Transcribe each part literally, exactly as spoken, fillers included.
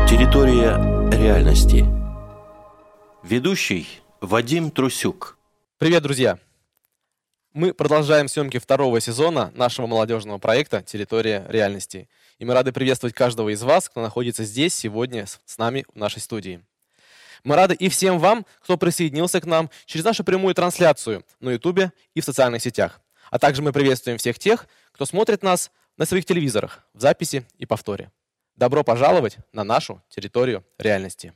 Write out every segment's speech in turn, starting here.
Территория реальности. Ведущий Вадим Трусюк. Привет, друзья! Мы продолжаем съемки второго сезона нашего молодежного проекта «Территория реальности». И мы рады приветствовать каждого из вас, кто находится здесь сегодня с нами в нашей студии. Мы рады и всем вам, кто присоединился к нам через нашу прямую трансляцию на Ютубе и в социальных сетях. А также мы приветствуем всех тех, кто смотрит нас на своих телевизорах, в записи и повторе. Добро пожаловать на нашу территорию реальности.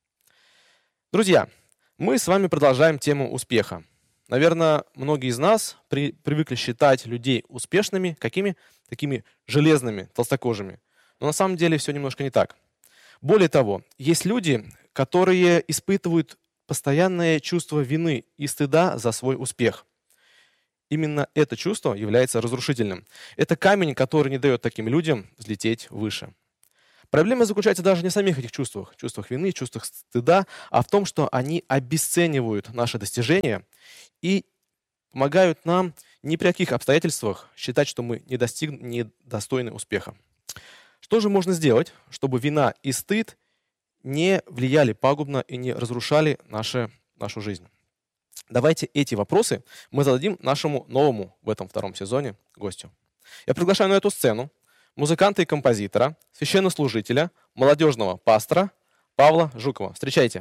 Друзья, мы с вами продолжаем тему успеха. Наверное, многие из нас при, привыкли считать людей успешными, какими? Такими железными, толстокожими. Но на самом деле все немножко не так. Более того, есть люди, которые испытывают постоянное чувство вины и стыда за свой успех. Именно это чувство является разрушительным. Это камень, который не дает таким людям взлететь выше. Проблема заключается даже не в самих этих чувствах, чувствах вины, чувствах стыда, а в том, что они обесценивают наши достижения и помогают нам ни при каких обстоятельствах считать, что мы не достиг... недостойны успеха. Что же можно сделать, чтобы вина и стыд не влияли пагубно и не разрушали наши, нашу жизнь? Давайте эти вопросы мы зададим нашему новому в этом втором сезоне гостю. Я приглашаю на эту сцену музыканта и композитора, священнослужителя, молодежного пастора Павла Жукова. Встречайте.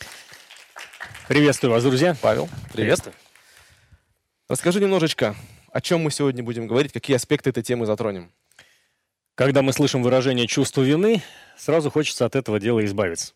Приветствую вас, друзья. Павел, привет. Расскажи немножечко, о чем мы сегодня будем говорить, какие аспекты этой темы затронем. Когда мы слышим выражение «чувство вины», сразу хочется от этого дела избавиться.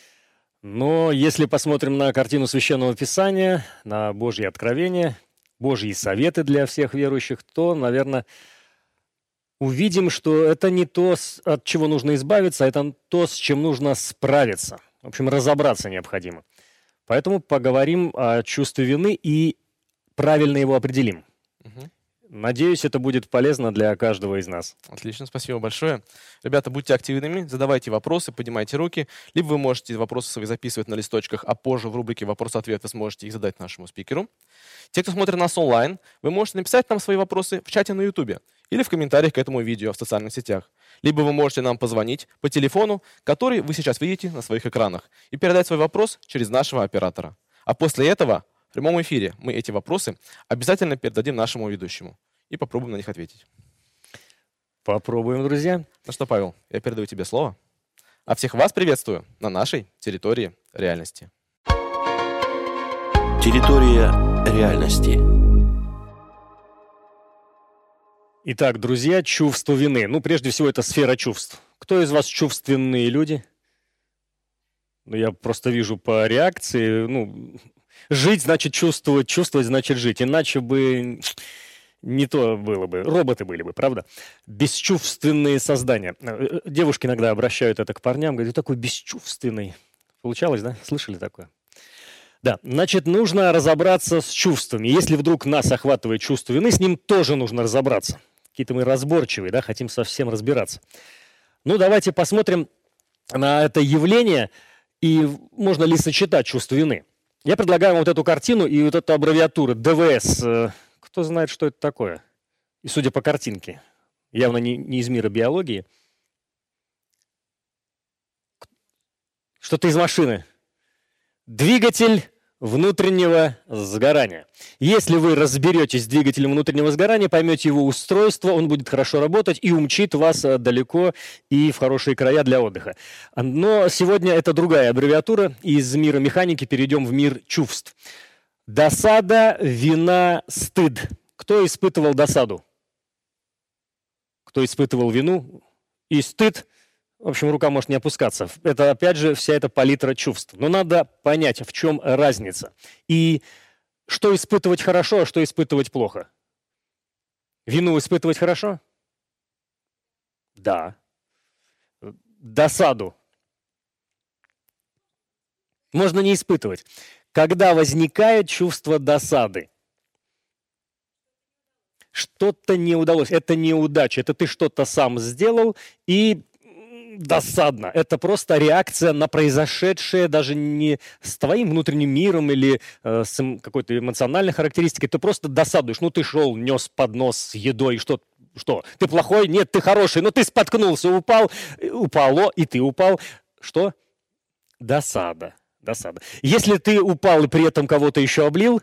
Но если посмотрим на картину Священного Писания, на Божьи откровения, Божьи советы для всех верующих, то, наверное, увидим, что это не то, от чего нужно избавиться, а это то, с чем нужно справиться. В общем, разобраться необходимо. Поэтому поговорим о чувстве вины и правильно его определим. Угу. Надеюсь, это будет полезно для каждого из нас. Отлично, спасибо большое. Ребята, будьте активными, задавайте вопросы, поднимайте руки. Либо вы можете вопросы свои записывать на листочках, а позже в рубрике «Вопрос-ответ» вы сможете их задать нашему спикеру. Те, кто смотрит нас онлайн, вы можете написать нам свои вопросы в чате на Ютубе или в комментариях к этому видео в социальных сетях. Либо вы можете нам позвонить по телефону, который вы сейчас видите на своих экранах, и передать свой вопрос через нашего оператора. А после этого в прямом эфире мы эти вопросы обязательно передадим нашему ведущему и попробуем на них ответить. Попробуем, друзья. Ну что, Павел, я передаю тебе слово. А всех вас приветствую на нашей территории реальности. Территория реальности. Итак, друзья, чувство вины. Ну, прежде всего, это сфера чувств. Кто из вас чувственные люди? Ну, я просто вижу по реакции, ну... Жить значит чувствовать, чувствовать значит жить. Иначе бы не то было бы. Роботы были бы, правда? Бесчувственные создания. Девушки иногда обращают это к парням, говорят, ты такой бесчувственный. Получалось, да? Слышали такое? Да, значит, нужно разобраться с чувствами. Если вдруг нас охватывает чувство вины, с ним тоже нужно разобраться. Какие-то мы разборчивые, да, хотим совсем разбираться. Ну, давайте посмотрим на это явление и можно ли сочетать чувство вины. Я предлагаю вам вот эту картину и вот эту аббревиатуру дэ вэ эс. Кто знает, что это такое? И судя по картинке, явно не, не из мира биологии. Что-то из машины. Двигатель внутреннего сгорания. Если вы разберетесь с двигателем внутреннего сгорания, поймете его устройство, он будет хорошо работать и умчит вас далеко и в хорошие края для отдыха. Но сегодня это другая аббревиатура. Из мира механики перейдем в мир чувств. Досада, вина, стыд. Кто испытывал досаду? Кто испытывал вину и стыд? В общем, рука может не опускаться. Это, опять же, вся эта палитра чувств. Но надо понять, в чем разница. И что испытывать хорошо, а что испытывать плохо. Вину испытывать хорошо? Да. Досаду можно не испытывать. Когда возникает чувство досады, что-то не удалось, это неудача, это ты что-то сам сделал и досадно. Это просто реакция на произошедшее, даже не с твоим внутренним миром или э, с какой-то эмоциональной характеристикой. Ты просто досадуешь. Ну, ты шел, нес поднос с едой, что, что? Ты плохой? Нет, ты хороший. Но ты споткнулся, упал, упало, и ты упал. что? Досада. Досада. Если ты упал и при этом кого-то еще облил,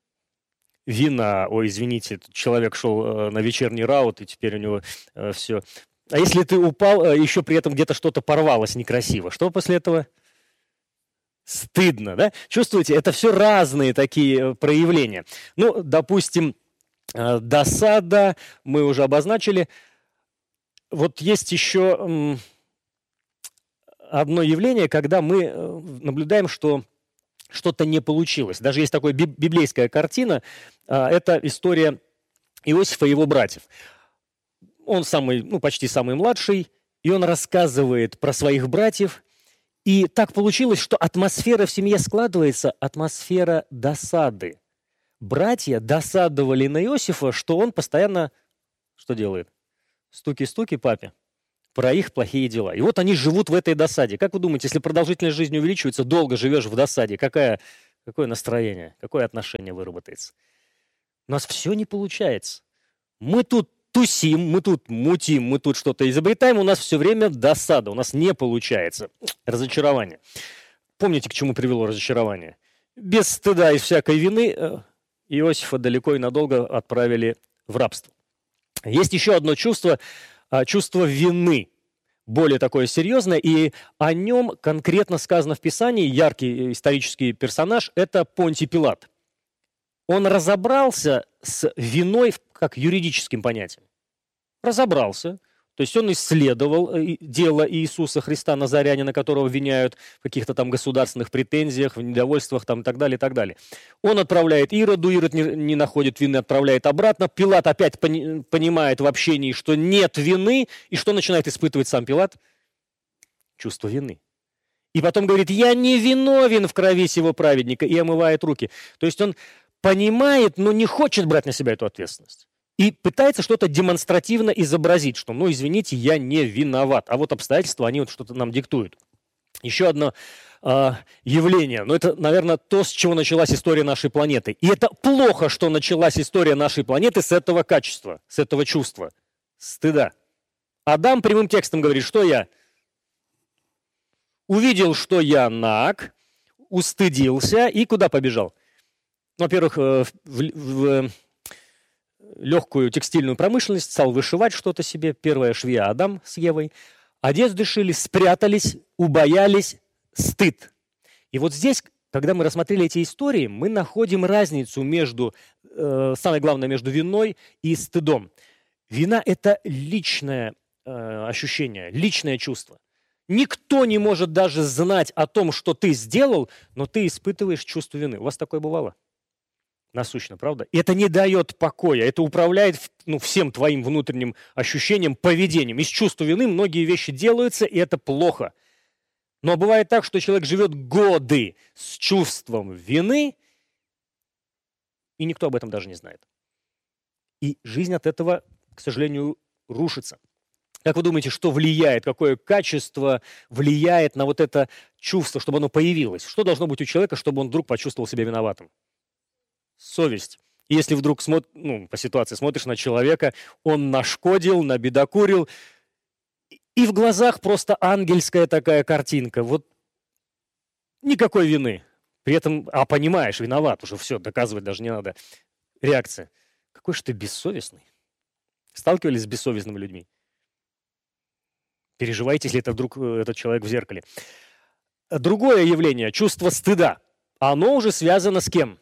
вина, ой, извините, тут человек шел э, на вечерний раут, и теперь у него э, все. А если ты упал, э, еще при этом где-то что-то порвалось некрасиво, что после этого? Стыдно, да? Чувствуете, это все разные такие проявления. Ну, допустим, э, досада мы уже обозначили. Вот есть еще м, одно явление, когда мы э, наблюдаем, что что-то не получилось. Даже есть такая би- библейская картина, э, это история Иосифа и его братьев. Он самый, ну, почти самый младший, и он рассказывает про своих братьев. И так получилось, что атмосфера в семье складывается, атмосфера досады. Братья досадовали на Иосифа, что он постоянно, что делает? Стуки-стуки папе про их плохие дела. И вот они живут в этой досаде. Как вы думаете, если продолжительность жизни увеличивается, долго живешь в досаде, какое, какое настроение, какое отношение выработается? У нас все не получается. Мы тут тусим, мы тут мутим, мы тут что-то изобретаем, у нас все время досада, у нас не получается. Разочарование. Помните, к чему привело разочарование? Без стыда и всякой вины Иосифа далеко и надолго отправили в рабство. Есть еще одно чувство, чувство вины, более такое серьезное, и о нем конкретно сказано в Писании, яркий исторический персонаж – это Понтий Пилат. Он разобрался с виной как юридическим понятием. Разобрался. То есть он исследовал дело Иисуса Христа Назарянина, которого обвиняют в каких-то там государственных претензиях, в недовольствах там, и так далее, и так далее. Он отправляет Ироду, Ирод не, не находит вины, отправляет обратно. Пилат опять пони, понимает в общении, что нет вины, и что начинает испытывать сам Пилат? Чувство вины. И потом говорит, я не виновен в крови сего праведника, и омывает руки. То есть он понимает, но не хочет брать на себя эту ответственность. И пытается что-то демонстративно изобразить, что, ну, извините, я не виноват. А вот обстоятельства, они вот что-то нам диктуют. Еще одно э, явление, ну, это, наверное, то, с чего началась история нашей планеты. И это плохо, что началась история нашей планеты с этого качества, с этого чувства, стыда. Адам прямым текстом говорит, что я увидел, что я наг, устыдился и куда побежал? Во-первых, в, в, в легкую текстильную промышленность, стал вышивать что-то себе. Первая швея Адам с Евой. Одежды шили, спрятались, убоялись, стыд. И вот здесь, когда мы рассмотрели эти истории, мы находим разницу между, э, самое главное, между виной и стыдом. Вина – это личное э, ощущение, личное чувство. Никто не может даже знать о том, что ты сделал, но ты испытываешь чувство вины. У вас такое бывало? Насущно, правда? И это не дает покоя, это управляет, ну, всем твоим внутренним ощущением, поведением. Из чувства вины многие вещи делаются, и это плохо. Но бывает так, что человек живет годы с чувством вины, и никто об этом даже не знает. И жизнь от этого, к сожалению, рушится. Как вы думаете, что влияет, какое качество влияет на вот это чувство, чтобы оно появилось? Что должно быть у человека, чтобы он вдруг почувствовал себя виноватым? Совесть. И если вдруг смотр, ну, по ситуации смотришь на человека, он нашкодил, набедокурил, и в глазах просто ангельская такая картинка. Вот никакой вины. При этом, а понимаешь, виноват, уже все, доказывать даже не надо. Реакция. Какой же ты бессовестный. Сталкивались с бессовестными людьми? Переживаете, если это вдруг этот человек в зеркале. Другое явление, чувство стыда. Оно уже связано с кем?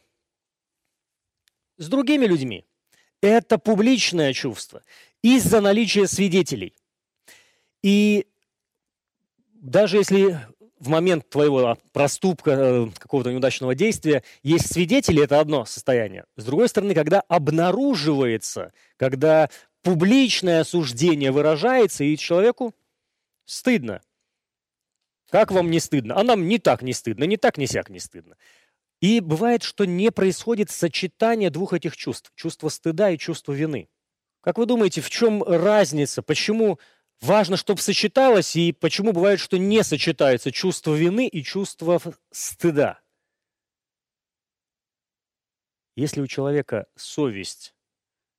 С другими людьми. Это публичное чувство из-за наличия свидетелей. И даже если в момент твоего проступка, какого-то неудачного действия есть свидетели, это одно состояние. С другой стороны, когда обнаруживается, когда публичное осуждение выражается, и человеку стыдно. Как вам не стыдно? А нам не так не стыдно, не так, не сяк не стыдно. И бывает, что не происходит сочетание двух этих чувств. Чувство стыда и чувство вины. Как вы думаете, в чем разница? Почему важно, чтобы сочеталось, и почему бывает, что не сочетается чувство вины и чувство стыда? Если у человека совесть,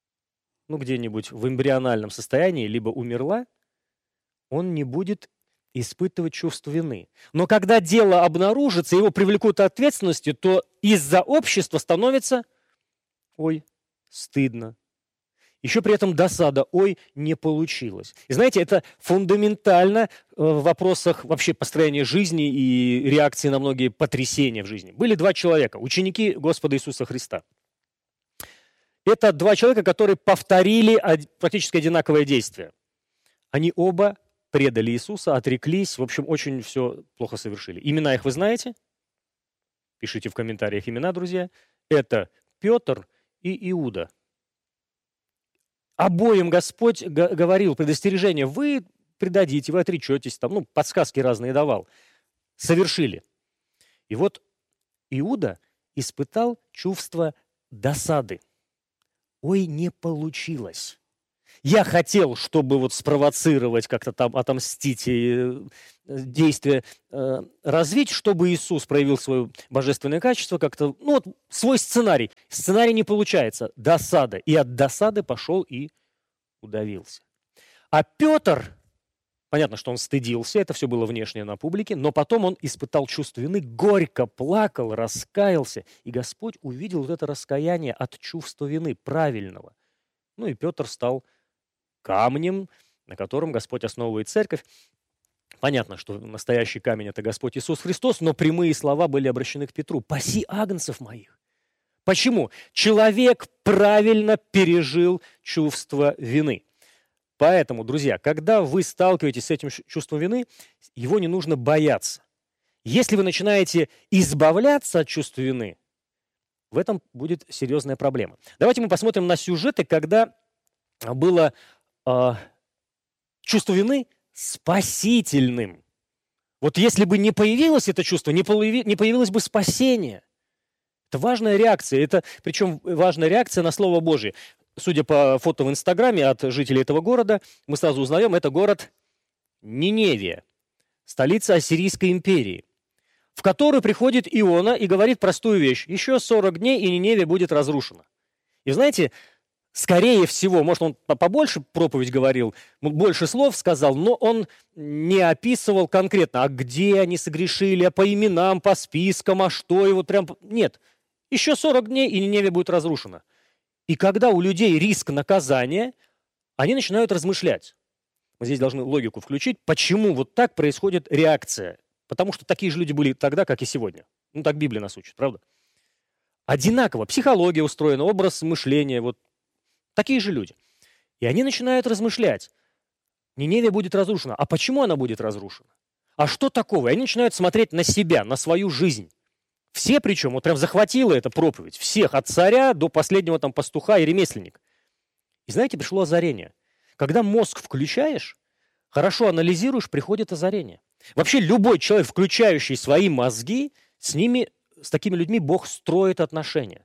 ну, где-нибудь в эмбриональном состоянии, либо умерла, он не будет испытывать чувство вины. Но когда дело обнаружится, его привлекут к ответственности, то из-за общества становится, ой, стыдно. Еще при этом досада, ой, не получилось. И знаете, это фундаментально в вопросах вообще построения жизни и реакции на многие потрясения в жизни. Были два человека, ученики Господа Иисуса Христа. Это два человека, которые повторили практически одинаковое действие. Они оба предали Иисуса, отреклись, в общем, очень все плохо совершили. Имена их вы знаете? Пишите в комментариях имена, друзья. Это Петр и Иуда. Обоим Господь говорил предостережение: вы предадите, вы отречетесь, там, ну, подсказки разные давал. Совершили. И вот Иуда испытал чувство досады. Ой, не получилось. Я хотел, чтобы вот спровоцировать, как-то там отомстить, и действие э, развить, чтобы Иисус проявил свое божественное качество, как-то, ну вот свой сценарий. Сценарий не получается. Досада. И от досады пошел и удавился. А Петр, понятно, что он стыдился, это все было внешне на публике, но потом он испытал чувство вины, горько плакал, раскаялся, и Господь увидел вот это раскаяние от чувства вины, правильного. Ну и Петр стал камнем, на котором Господь основывает церковь. Понятно, что настоящий камень – это Господь Иисус Христос, но прямые слова были обращены к Петру. «Паси агнцев моих». Почему? Человек правильно пережил чувство вины. Поэтому, друзья, когда вы сталкиваетесь с этим чувством вины, его не нужно бояться. Если вы начинаете избавляться от чувства вины, в этом будет серьезная проблема. Давайте мы посмотрим на сюжеты, когда было э, чувство вины спасительным. Вот если бы не появилось это чувство, не, появи, не появилось бы спасение. Это важная реакция. Это, причем важная реакция на Слово Божие. Судя по фото в Инстаграме от жителей этого города, мы сразу узнаем, это город Ниневия, столица Ассирийской империи, в которую приходит Иона и говорит простую вещь. Еще сорок дней, и Ниневия будет разрушена. И знаете, скорее всего, может, он побольше проповедь говорил, больше слов сказал, но он не описывал конкретно, а где они согрешили, а по именам, по спискам, а что, и вот прям... Нет, еще сорок дней, и Ниневия будет разрушена. И когда у людей риск наказания, они начинают размышлять. Мы здесь должны логику включить, почему вот так происходит реакция. Потому что такие же люди были тогда, как и сегодня. Ну, так Библия нас учит, правда? Одинаково. Психология устроена, образ мышления, вот такие же люди. И они начинают размышлять. Ниневия будет разрушена. А почему она будет разрушена? А что такого? И они начинают смотреть на себя, на свою жизнь. Все причем, вот прям захватила эта проповедь. Всех, от царя до последнего там пастуха и ремесленника. И знаете, пришло озарение. Когда мозг включаешь, хорошо анализируешь, приходит озарение. Вообще любой человек, включающий свои мозги, с ними, с такими людьми Бог строит отношения.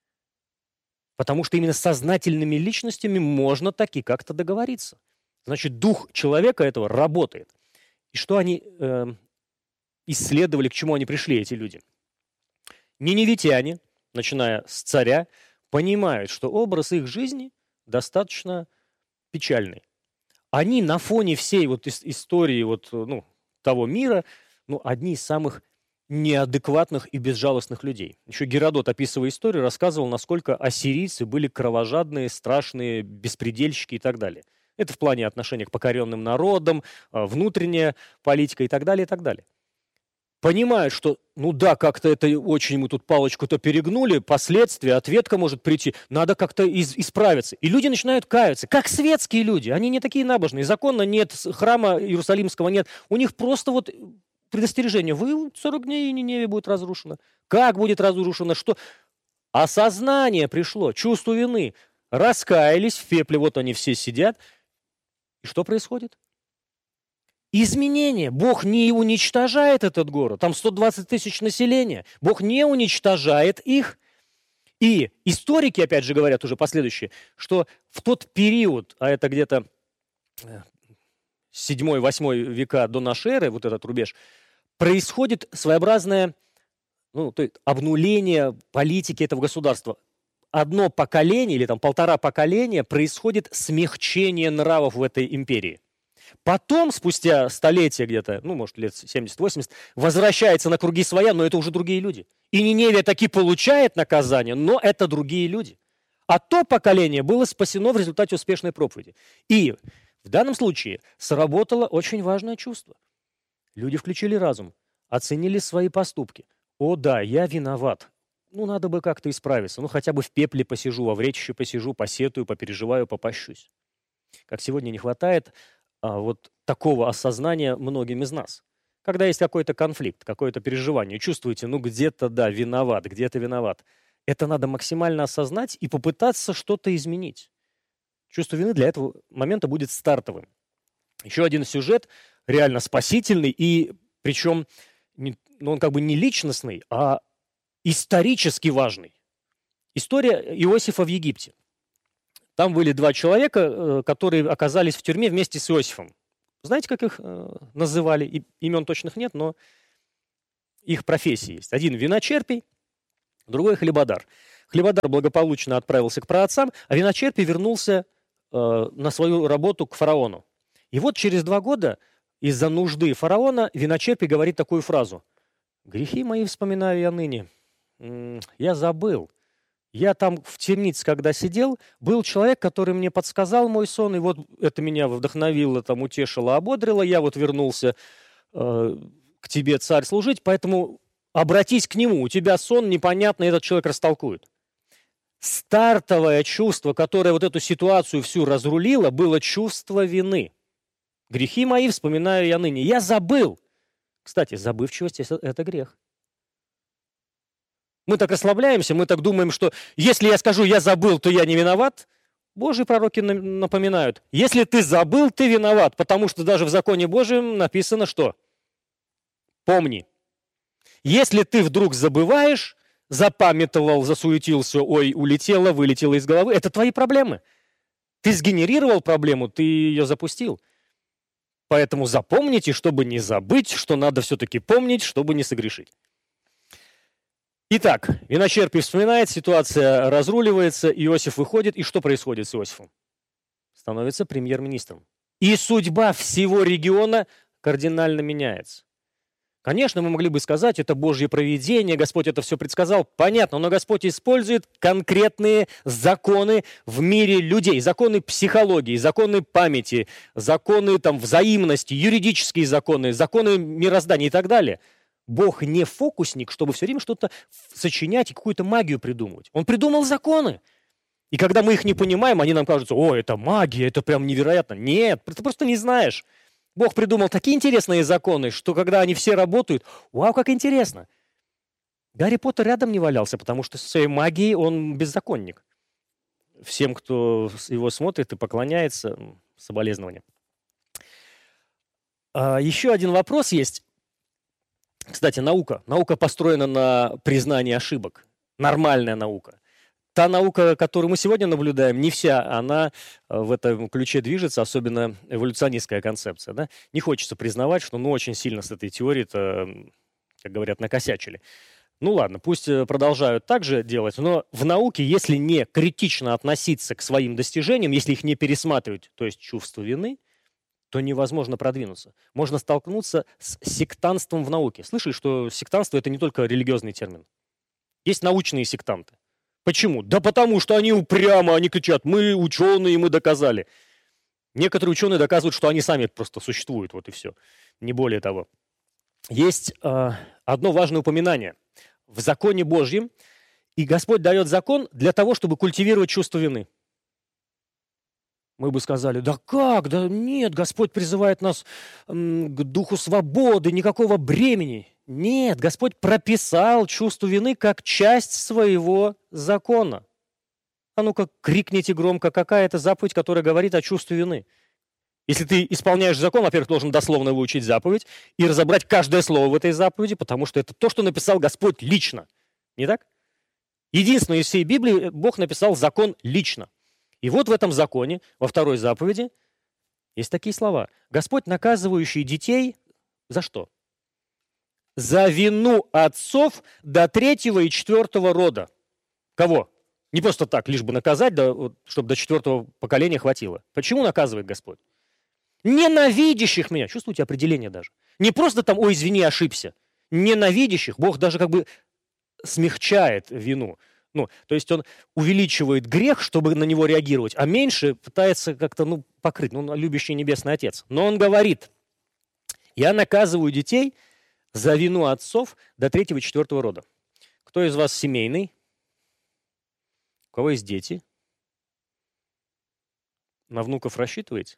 Потому что именно с сознательными личностями можно таки как-то договориться. Значит, дух человека этого работает. И что они э, исследовали, к чему они пришли, эти люди? Ниневитяне, начиная с царя, понимают, что образ их жизни достаточно печальный. Они на фоне всей вот истории вот, ну, того мира, ну, одни из самых неадекватных и безжалостных людей. Еще Геродот, описывая историю, рассказывал, насколько ассирийцы были кровожадные, страшные, беспредельщики и так далее. Это в плане отношения к покоренным народам, внутренняя политика и так далее, и так далее. Понимают, что, ну да, как-то это очень мы тут палочку-то перегнули, последствия, ответка может прийти, надо как-то из- исправиться. И люди начинают каяться, как светские люди, они не такие набожные, закона нет, храма Иерусалимского нет, у них просто вот предостережение, вы сорок дней, и Ниневия будет разрушена. Как будет разрушена, что? Осознание пришло, чувство вины, раскаялись в пепле, вот они все сидят. И что происходит? Изменение. Бог не уничтожает этот город. Там сто двадцать тысяч населения. Бог не уничтожает их. И историки, опять же, говорят уже последующие, что в тот период, а это где-то седьмой-восьмой века до нашей эры, вот этот рубеж, происходит своеобразное, ну, то есть обнуление политики этого государства. Одно поколение или там полтора поколения происходит смягчение нравов в этой империи. Потом, спустя столетия где-то, ну, может, лет семьдесят-восемьдесят, возвращается на круги своя, но это уже другие люди. И Ниневия таки получает наказание, но это другие люди. А то поколение было спасено в результате успешной проповеди. И в данном случае сработало очень важное чувство. Люди включили разум, оценили свои поступки. О да, я виноват. Ну, надо бы как-то исправиться. Ну, хотя бы в пепле посижу, во вречище посижу, посетую, попереживаю, попащусь. Как сегодня не хватает а, вот такого осознания многим из нас. Когда есть какой-то конфликт, какое-то переживание, чувствуете, ну, где-то, да, виноват, где-то виноват. Это надо максимально осознать и попытаться что-то изменить. Чувство вины для этого момента будет стартовым. Еще один сюжет, реально спасительный, и причем не, ну, он как бы не личностный, а исторически важный. История Иосифа в Египте. Там были два человека, которые оказались в тюрьме вместе с Иосифом. Знаете, как их называли? И, имен точных нет, но их профессии есть. Один виночерпий, другой хлебодар. Хлебодар благополучно отправился к праотцам, а виночерпий вернулся э, на свою работу к фараону. И вот через два года из-за нужды фараона виночерпий говорит такую фразу. «Грехи мои вспоминаю я ныне. Я забыл. Я там в темнице, когда сидел, был человек, который мне подсказал мой сон, и вот это меня вдохновило, там, утешило, ободрило. Я вот вернулся э, к тебе, царь, служить, поэтому обратись к нему. У тебя сон непонятный, этот человек растолкует». Стартовое чувство, которое вот эту ситуацию всю разрулило, было чувство вины. «Грехи мои вспоминаю я ныне. Я забыл». Кстати, забывчивость – это грех. Мы так расслабляемся, мы так думаем, что если я скажу «я забыл», то я не виноват. Божьи пророки напоминают, если ты забыл, ты виноват, потому что даже в законе Божьем написано что? Помни. Если ты вдруг забываешь, запамятовал, засуетился, ой, улетело, вылетело из головы, это твои проблемы. Ты сгенерировал проблему, ты ее запустил. Поэтому запомните, чтобы не забыть, что надо все-таки помнить, чтобы не согрешить. Итак, виночерпий вспоминает, ситуация разруливается, Иосиф выходит, и что происходит с Иосифом? Становится премьер-министром. И судьба всего региона кардинально меняется. Конечно, мы могли бы сказать, это Божье провидение, Господь это все предсказал. Понятно, но Господь использует конкретные законы в мире людей. Законы психологии, законы памяти, законы там, взаимности, юридические законы, законы мироздания и так далее. Бог не фокусник, чтобы все время что-то сочинять и какую-то магию придумывать. Он придумал законы. И когда мы их не понимаем, они нам кажутся, о, это магия, это прям невероятно. Нет, ты просто не знаешь. Бог придумал такие интересные законы, что когда они все работают, вау, как интересно. Гарри Поттер рядом не валялся, потому что со своей магией он беззаконник. Всем, кто его смотрит и поклоняется, соболезнования. А еще один вопрос есть. Кстати, наука. Наука построена на признании ошибок. Нормальная наука. Та наука, которую мы сегодня наблюдаем, не вся она в этом ключе движется, особенно эволюционистская концепция. Да? Не хочется признавать, что ну, очень сильно с этой теорией-то, как говорят, накосячили. Ну ладно, пусть продолжают так же делать, но в науке, если не критично относиться к своим достижениям, если их не пересматривать, то есть чувство вины, то невозможно продвинуться. Можно столкнуться с сектантством в науке. Слышали, что сектантство – это не только религиозный термин. Есть научные сектанты. Почему? Да потому что они упрямо, они кричат, мы ученые, мы доказали. Некоторые ученые доказывают, что они сами просто существуют, вот и все. Не более того. Есть э, одно важное упоминание. В законе Божьем, и Господь дает закон для того, чтобы культивировать чувство вины. Мы бы сказали, да как, да нет, Господь призывает нас м, к духу свободы, никакого бремени. Нет, Господь прописал чувство вины как часть своего закона. А ну-ка, крикните громко, какая это заповедь, которая говорит о чувстве вины. Если ты исполняешь закон, во-первых, должен дословно выучить заповедь и разобрать каждое слово в этой заповеди, потому что это то, что написал Господь лично. Не так? Единственное из всей Библии Бог написал закон лично. И вот в этом законе, во второй заповеди, есть такие слова. Господь, наказывающий детей, за что? За вину отцов до третьего и четвертого рода. Кого? Не просто так, лишь бы наказать, да, вот, чтобы до четвертого поколения хватило. Почему наказывает Господь? Ненавидящих меня. Чувствуете определение даже? Не просто там, ой, извини, ошибся. Ненавидящих. Бог даже как бы смягчает вину. Ну, то есть он увеличивает грех, чтобы на него реагировать, а меньше пытается как-то ну, покрыть. Ну, он любящий Небесный Отец. Но он говорит, я наказываю детей за вину отцов до третьего и четвертого рода. Кто из вас семейный? У кого есть дети? На внуков рассчитываете?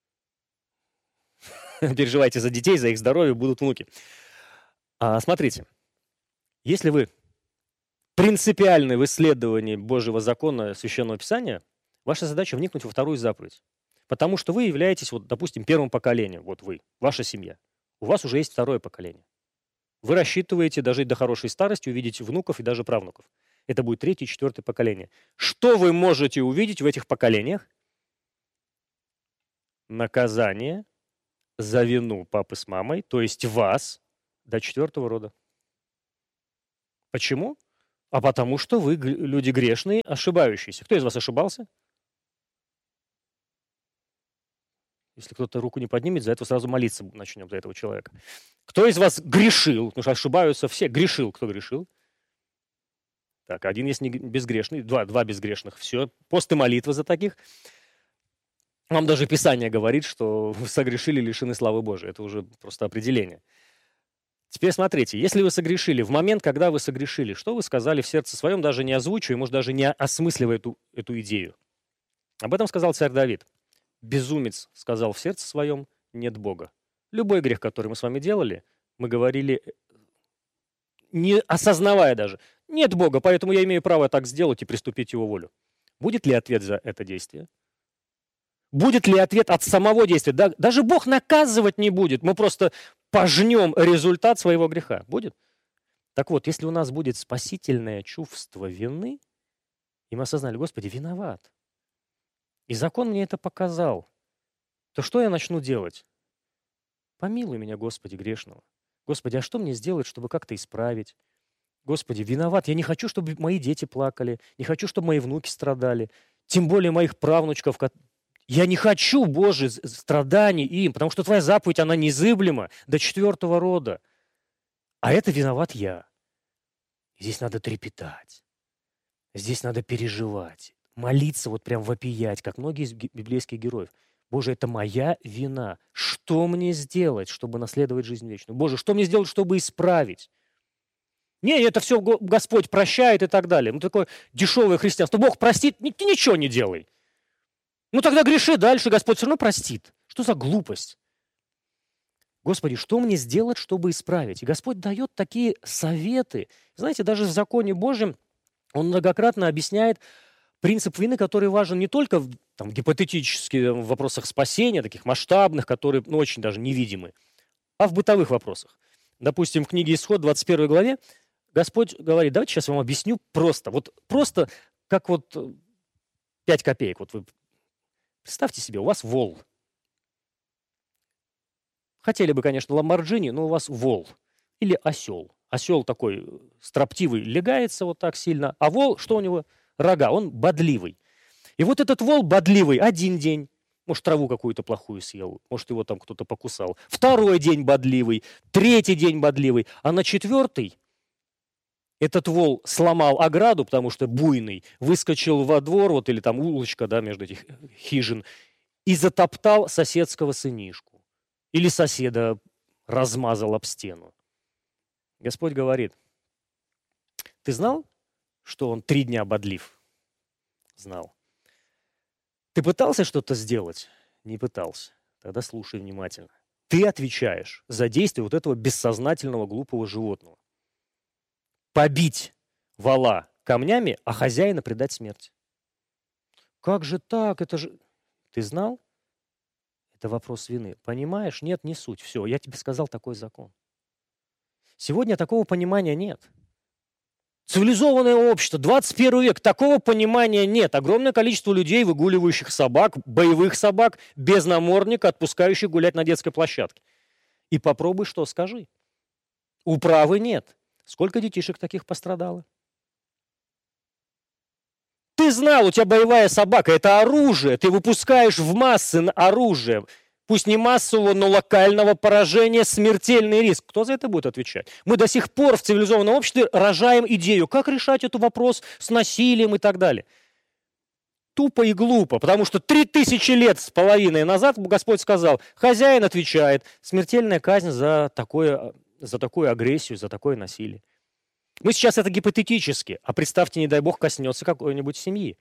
Переживайте за детей, за их здоровье, будут внуки. А, смотрите, если вы принципиальны в исследовании Божьего закона Священного Писания, ваша задача вникнуть во вторую заповедь. Потому что вы являетесь, вот, допустим, первым поколением, вот вы, ваша семья. У вас уже есть второе поколение. Вы рассчитываете дожить до хорошей старости, увидеть внуков и даже правнуков. Это будет третье и четвертое поколение. Что вы можете увидеть в этих поколениях? Наказание за вину папы с мамой, то есть вас, до четвертого рода. Почему? А потому что вы люди грешные, ошибающиеся. Кто из вас ошибался? Если кто-то руку не поднимет, за это сразу молиться начнем за этого человека. Кто из вас грешил? Потому что ошибаются все. Грешил. Кто грешил? Так, один есть не безгрешный, два, два безгрешных. Все. Пост и молитва за таких. Вам даже Писание говорит, что вы согрешили, лишены славы Божией. Это уже просто определение. Теперь смотрите, если вы согрешили, в момент, когда вы согрешили, что вы сказали в сердце своем, даже не озвучивая, может, даже не осмысливая эту, эту идею? Об этом сказал царь Давид. Безумец сказал в сердце своем, нет Бога. Любой грех, который мы с вами делали, мы говорили, не осознавая даже, нет Бога, поэтому я имею право так сделать и приступить его волю. Будет ли ответ за это действие? Будет ли ответ от самого действия? Да, даже Бог наказывать не будет. Мы просто пожнем результат своего греха. Будет? Так вот, если у нас будет спасительное чувство вины, и мы осознали, Господи, виноват, и закон мне это показал, то что я начну делать? Помилуй меня, Господи, грешного. Господи, а что мне сделать, чтобы как-то исправить? Господи, виноват. Я не хочу, чтобы мои дети плакали, не хочу, чтобы мои внуки страдали, тем более моих правнучков. Я не хочу, Боже, страданий им, потому что Твоя заповедь, она незыблема до четвертого рода. А это виноват я. Здесь надо трепетать. Здесь надо переживать. Молиться, вот прям вопиять, как многие из библейских героев. Боже, это моя вина. Что мне сделать, чтобы наследовать жизнь вечную? Боже, что мне сделать, чтобы исправить? Не, это все Господь прощает и так далее. Ну, такое дешевое христианство. Бог простит, ты ничего не делай. Ну, тогда греши дальше, Господь все равно простит. Что за глупость? Господи, что мне сделать, чтобы исправить? И Господь дает такие советы. Знаете, даже в законе Божьем Он многократно объясняет принцип вины, который важен не только в там, гипотетических вопросах спасения, таких масштабных, которые ну, очень даже невидимы, а в бытовых вопросах. Допустим, в книге Исход, двадцать первой главе, Господь говорит, давайте сейчас вам объясню просто. Вот просто как вот пять копеек. Вот вы представьте себе, у вас вол. Хотели бы, конечно, ламборджини, но у вас вол. Или осел. Осел такой строптивый, легается вот так сильно. А вол, что у него? Рога, он бодливый. И вот этот вол бодливый один день, может, траву какую-то плохую съел, может, его там кто-то покусал. Второй день бодливый, третий день бодливый. А на четвертый этот вол сломал ограду, потому что буйный, выскочил во двор, вот или там улочка, да, между этих хижин, и затоптал соседского сынишку. Или соседа размазал об стену. Господь говорит, ты знал, что он три дня бодлив? Знал. Ты пытался что-то сделать? Не пытался. Тогда слушай внимательно. Ты отвечаешь за действие вот этого бессознательного глупого животного. Побить вола камнями, а хозяина предать смерти. Как же так? Это же... Ты знал? Это вопрос вины. Понимаешь? Нет, не суть. Все, я тебе сказал такой закон. Сегодня такого понимания нет. Цивилизованное общество, двадцать первый век, такого понимания нет. Огромное количество людей, выгуливающих собак, боевых собак, без намордника, отпускающих гулять на детской площадке. И попробуй что, скажи. Управы нет. Сколько детишек таких пострадало? Ты знал, у тебя боевая собака, это оружие, ты выпускаешь в массы оружие. Пусть не массового, но локального поражения, смертельный риск. Кто за это будет отвечать? Мы до сих пор в цивилизованном обществе рожаем идею, как решать этот вопрос с насилием и так далее. Тупо и глупо, потому что три тысячи лет с половиной назад Господь сказал, хозяин отвечает, смертельная казнь за, такое, за такую агрессию, за такое насилие. Мы сейчас это гипотетически, а представьте, не дай бог, коснется какой-нибудь семьи.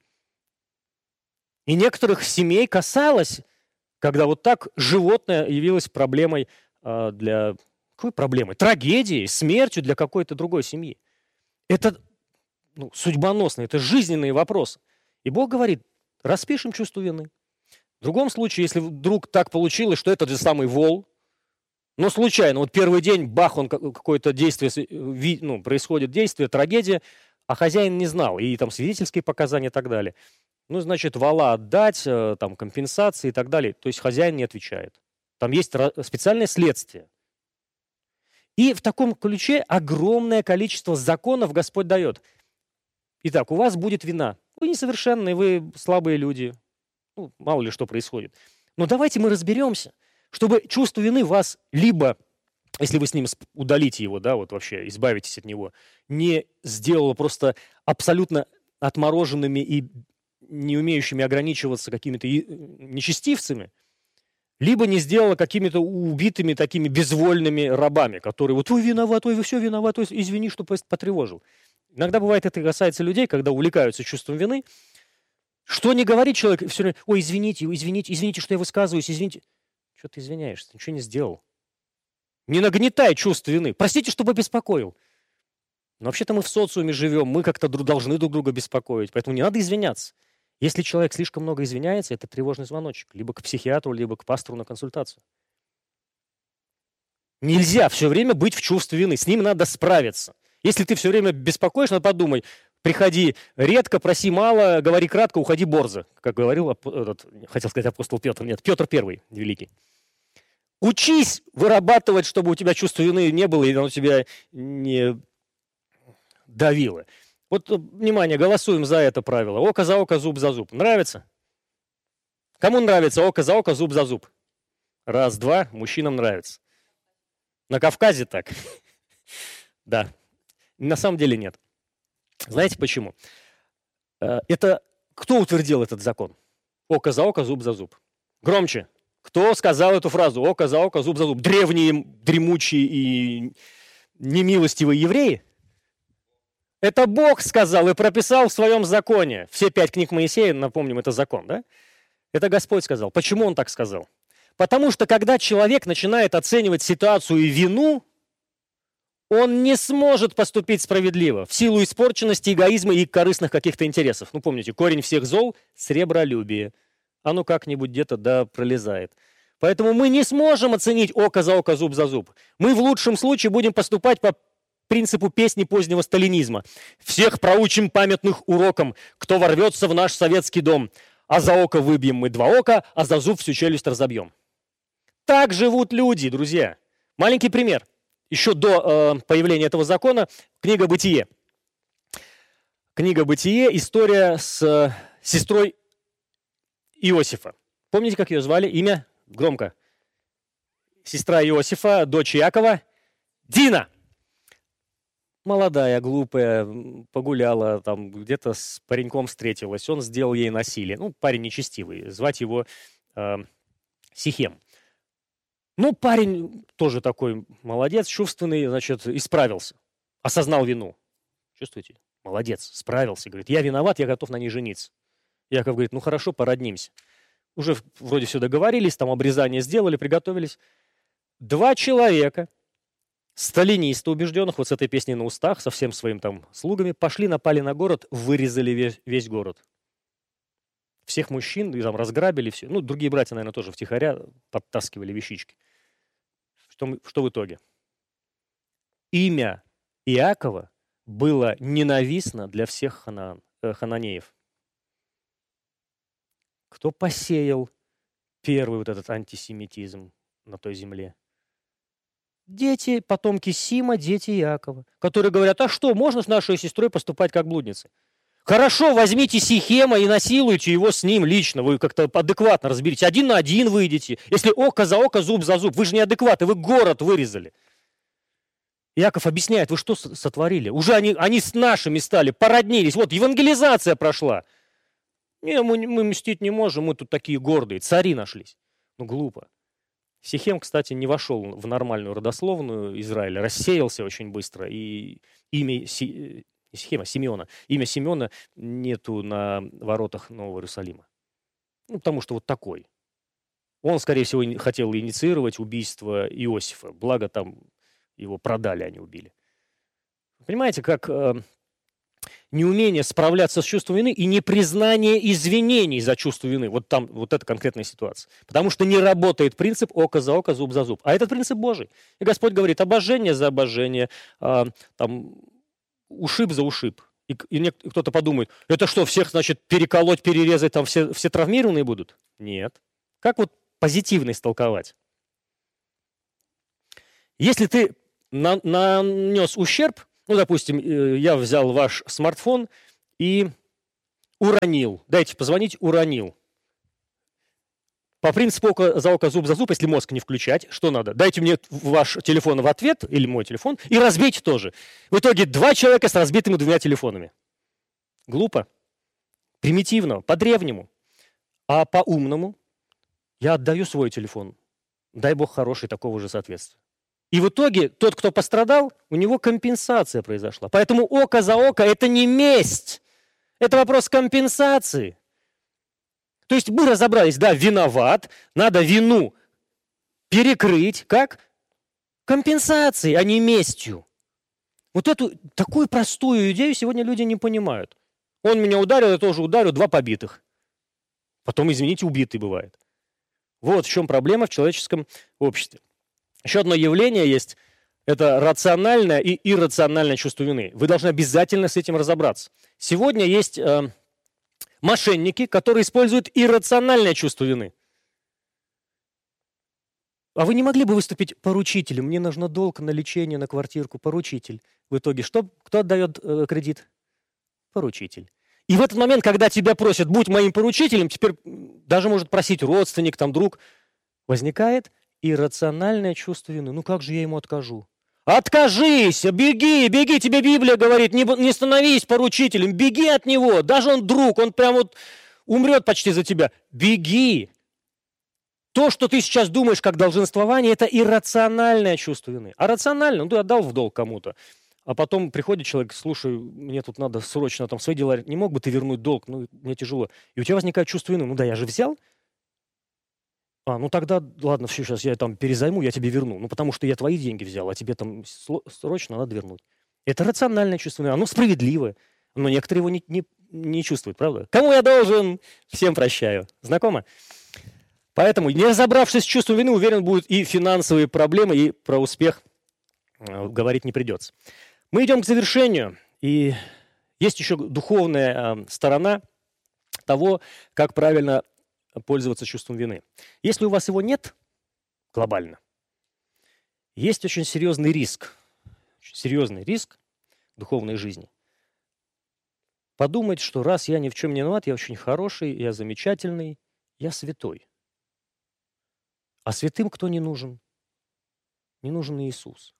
И некоторых семей касалось, когда вот так животное явилось проблемой э, для... Какой проблемой? Трагедией, смертью для какой-то другой семьи. Это ну, судьбоносно, это жизненные вопросы. И Бог говорит, распишем чувство вины. В другом случае, если вдруг так получилось, что это же самый вол, но случайно, вот первый день, бах, он какое-то действие, ну, происходит действие, трагедия, а хозяин не знал, и там свидетельские показания и так далее. Ну, значит, вола отдать, там, компенсации и так далее. То есть хозяин не отвечает. Там есть специальное следствие. И в таком ключе огромное количество законов Господь дает. Итак, у вас будет вина. Вы несовершенные, вы слабые люди. Ну, мало ли что происходит. Но давайте мы разберемся, чтобы чувство вины вас либо, если вы с ним удалите его, да, вот вообще избавитесь от него, не сделало просто абсолютно отмороженными и не умеющими ограничиваться какими-то нечестивцами, либо не сделала какими-то убитыми такими безвольными рабами, которые вот вы виноват, ой, вы все виноват, ой, извини, что потревожил. Иногда бывает, это касается людей, когда увлекаются чувством вины. Что не говорит человек, все время, ой, извините, извините, извините, что я высказываюсь, извините. Что ты извиняешься? Ты ничего не сделал. Не нагнетай чувство вины. Простите, что побеспокоил. Но вообще-то мы в социуме живем, мы как-то должны друг друга беспокоить, поэтому не надо извиняться. Если человек слишком много извиняется, это тревожный звоночек. Либо к психиатру, либо к пастору на консультацию. Нельзя все время быть в чувстве вины. С ним надо справиться. Если ты все время беспокоишь, надо подумай. Приходи редко, проси мало, говори кратко, уходи борзо. Как говорил, этот, хотел сказать апостол Петр. Нет, Петр Первый, великий. Учись вырабатывать, чтобы у тебя чувство вины не было, и оно тебя не давило. Вот, внимание, голосуем за это правило. Око за око, зуб за зуб. Нравится? Кому нравится око за око, зуб за зуб? Раз, два, мужчинам нравится. На Кавказе так? Да. На самом деле нет. Знаете почему? Это кто утвердил этот закон? Око за око, зуб за зуб. Громче. Кто сказал эту фразу? Око за око, зуб за зуб. Древние, дремучие и немилостивые евреи? Это Бог сказал и прописал в своем законе. Все пять книг Моисея, напомним, это закон, да? Это Господь сказал. Почему Он так сказал? Потому что когда человек начинает оценивать ситуацию и вину, он не сможет поступить справедливо в силу испорченности, эгоизма и корыстных каких-то интересов. Ну, помните, корень всех зол – сребролюбие. Оно как-нибудь где-то да пролезает. Поэтому мы не сможем оценить око за око, зуб за зуб. Мы в лучшем случае будем поступать по принципу песни позднего сталинизма. Всех проучим памятных урокам, кто ворвется в наш советский дом. А за око выбьем мы два ока, а за зуб всю челюсть разобьем. Так живут люди, друзья. Маленький пример. Еще до э, появления этого закона книга «Бытие». Книга «Бытие» – история с э, сестрой Иосифа. Помните, как ее звали? Имя? Громко. Сестра Иосифа, дочь Иакова. Дина. Молодая, глупая, погуляла, там где-то с пареньком встретилась. Он сделал ей насилие. Ну, парень нечестивый. Звать его э, Сихем. Ну, парень тоже такой молодец, чувственный, значит, исправился. Осознал вину. Чувствуете? Молодец, справился. Говорит, я виноват, я готов на ней жениться. Яков говорит, ну хорошо, породнимся. Уже вроде все договорились, там обрезание сделали, приготовились. Два человека, сталинисты убежденных, вот с этой песней на устах, со всем своим там слугами, пошли, напали на город, вырезали весь, весь город. Всех мужчин и там разграбили все. Ну, другие братья, наверное, тоже втихаря подтаскивали вещички. Что, что в итоге? Имя Иакова было ненавистно для всех ханан, э, хананеев. Кто посеял первый вот этот антисемитизм на той земле? Дети, потомки Сима, дети Иакова, которые говорят, а что, можно с нашей сестрой поступать как блудницей? Хорошо, возьмите Сихема и насилуйте его с ним лично. Вы как-то адекватно разберитесь. Один на один выйдете. Если око за око, зуб за зуб. Вы же неадекватны, вы город вырезали. Иаков объясняет, вы что сотворили? Уже они, они с нашими стали, породнились. Вот евангелизация прошла. Не, мы, мы мстить не можем, мы тут такие гордые. Цари нашлись. Ну, глупо. Сихем, кстати, не вошел в нормальную родословную Израиля. Рассеялся очень быстро. И имя Си, Сихема, Симеона, имя Симеона нету на воротах Нового Иерусалима. Ну, потому что вот такой. Он, скорее всего, хотел инициировать убийство Иосифа. Благо там его продали, а не убили. Понимаете, как э, неумение справляться с чувством вины и непризнание извинений за чувство вины. Вот там, вот эта конкретная ситуация. Потому что не работает принцип око за око, зуб за зуб. А этот принцип Божий. И Господь говорит, обожение за обожение, э, там, ушиб за ушиб. И, и кто-то подумает, это что, всех, значит, переколоть, перерезать, там все, все травмированные будут? Нет. Как вот позитивно истолковать? Если ты на, нанес ущерб, ну, допустим, я взял ваш смартфон и уронил. Дайте позвонить, уронил. По принципу око за око, зуб за зуб, если мозг не включать, что надо? Дайте мне ваш телефон в ответ, или мой телефон, и разбейте тоже. В итоге два человека с разбитыми двумя телефонами. Глупо. Примитивно, по-древнему. А по-умному я отдаю свой телефон. Дай Бог хороший такого же соответствия. И в итоге тот, кто пострадал, у него компенсация произошла. Поэтому око за око – это не месть. Это вопрос компенсации. То есть мы разобрались, да, виноват, надо вину перекрыть, как? Компенсацией, а не местью. Вот эту такую простую идею сегодня люди не понимают. Он меня ударил, я тоже ударю, два побитых. Потом, извините, убитый бывает. Вот в чем проблема в человеческом обществе. Еще одно явление есть, это рациональное и иррациональное чувство вины. Вы должны обязательно с этим разобраться. Сегодня есть э, мошенники, которые используют иррациональное чувство вины. А вы не могли бы выступить поручителем? Мне нужно долг на лечение, на квартирку, поручитель. В итоге что? Кто отдает э, кредит? Поручитель. И в этот момент, когда тебя просят, будь моим поручителем, теперь даже может просить родственник, там, друг, возникает иррациональное чувство вины. Ну как же я ему откажу? Откажись, беги, беги, тебе Библия говорит, не, не становись поручителем, беги от него. Даже он друг, он прям вот умрет почти за тебя. Беги. То, что ты сейчас думаешь как долженствование, это иррациональное чувство вины. А рационально, ну ты отдал в долг кому-то. А потом приходит человек, слушай, мне тут надо срочно там свои дела, не мог бы ты вернуть долг, ну мне тяжело. И у тебя возникает чувство вины, ну да, я же взял. А, ну тогда, ладно, все, сейчас я там перезайму, я тебе верну. Ну потому что я твои деньги взял, а тебе там срочно надо вернуть. Это рациональное чувство вины, оно справедливое, но некоторые его не, не, не чувствуют, правда? Кому я должен? Всем прощаю. Знакомо? Поэтому, не разобравшись с чувством вины, уверен, будут и финансовые проблемы, и про успех э, говорить не придется. Мы идем к завершению, и есть еще духовная э, сторона того, как правильно пользоваться чувством вины. Если у вас его нет глобально, есть очень серьезный риск, очень серьезный риск духовной жизни. Подумать, что раз я ни в чем не виноват, я очень хороший, я замечательный, я святой. А святым кто не нужен? Не нужен Иисус.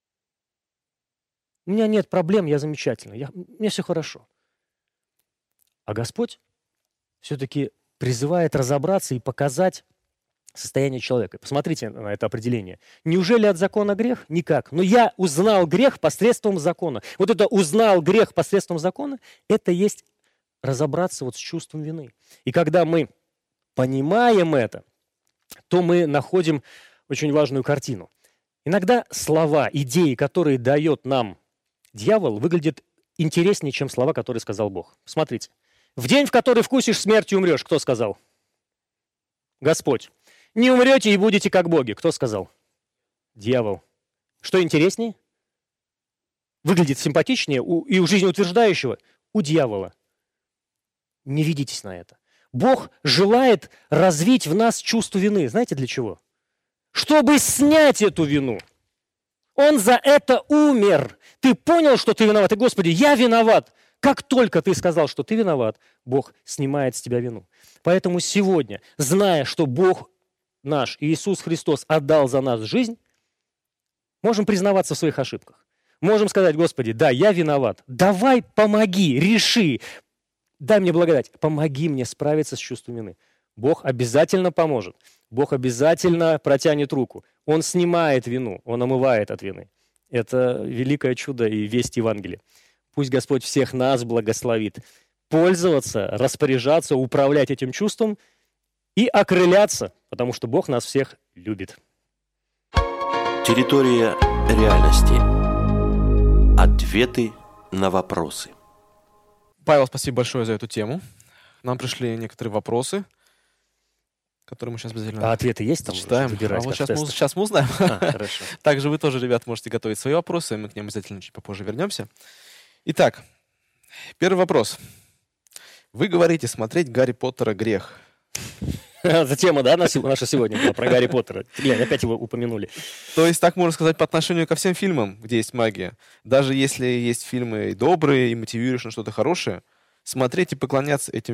У меня нет проблем, я замечательный, я, мне все хорошо. А Господь все-таки призывает разобраться и показать состояние человека. Посмотрите на это определение. Неужели от закона грех? Никак. Но я узнал грех посредством закона. Вот это «узнал грех посредством закона» — это есть разобраться вот с чувством вины. И когда мы понимаем это, то мы находим очень важную картину. Иногда слова, идеи, которые дает нам дьявол, выглядят интереснее, чем слова, которые сказал Бог. Смотрите. В день, в который вкусишь смерть и умрешь, кто сказал? Господь. Не умрете и будете как боги. Кто сказал? Дьявол. Что интереснее? Выглядит симпатичнее у, и у жизнеутверждающего? У дьявола. Не ведитесь на это. Бог желает развить в нас чувство вины. Знаете для чего? Чтобы снять эту вину. Он за это умер. Ты понял, что ты виноват? И, Господи, я виноват. Как только ты сказал, что ты виноват, Бог снимает с тебя вину. Поэтому сегодня, зная, что Бог наш Иисус Христос отдал за нас жизнь, можем признаваться в своих ошибках. Можем сказать: Господи, да, я виноват. Давай помоги, реши. Дай мне благодать. Помоги мне справиться с чувством вины. Бог обязательно поможет. Бог обязательно протянет руку. Он снимает вину, Он омывает от вины. Это великое чудо и весть Евангелия. Пусть Господь всех нас благословит. Пользоваться, распоряжаться, управлять этим чувством и окрыляться, потому что Бог нас всех любит. Территория реальности. Ответы на вопросы. Павел, спасибо большое за эту тему. Нам пришли некоторые вопросы, которые мы сейчас обязательно А ответы есть там? читаем. Выбирать, А вот как сейчас мы, тесты? сейчас мы узнаем. А, хорошо. Также вы тоже, ребят, можете готовить свои вопросы, мы к ним обязательно чуть попозже вернемся. Итак, первый вопрос. Вы говорите, смотреть Гарри Поттера грех. Это тема, да, наша сегодня была про Гарри Поттера. Глянь, опять его упомянули. То есть так можно сказать по отношению ко всем фильмам, где есть магия. Даже если есть фильмы добрые и мотивируешь на что-то хорошее, смотреть и поклоняться этим